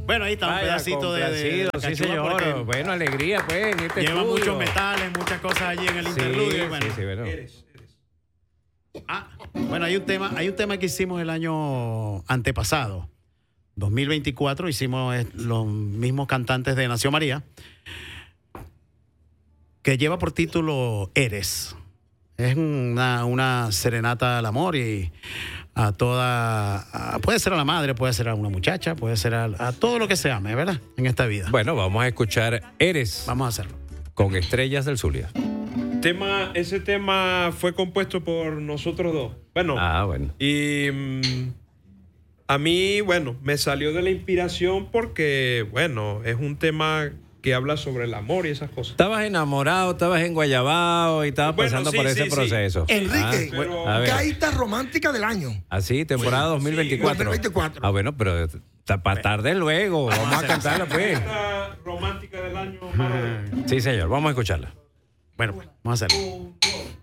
Bueno, ahí está un pedacito de sí, señor. Bueno, alegría, pues. En este lleva estudio. muchos metales, muchas cosas allí en el interludio. Bueno. Sí, bueno. Bueno, hay un tema que hicimos el año antepasado, 2024, hicimos los mismos cantantes de Nació María, que lleva por título Eres. Es una serenata al amor y a toda, puede ser a la madre, puede ser a una muchacha, puede ser a todo lo que se ame, ¿verdad? En esta vida. Bueno, vamos a escuchar Eres. Vamos a hacerlo. Con Estrellas del Zulia. Ese tema fue compuesto por nosotros dos. Bueno. Y a mí, bueno, me salió de la inspiración porque, bueno, es un tema que habla sobre el amor y esas cosas. Estabas enamorado, estabas en Guayabao y estabas pasando por ese proceso. Enrique, gaita romántica del año. Así, temporada 2024. 2024. Bueno, pero para tarde luego. Vamos a cantarla, pues. Romántica del año. Sí, señor, vamos a escucharla. Bueno, vamos a hacerlo.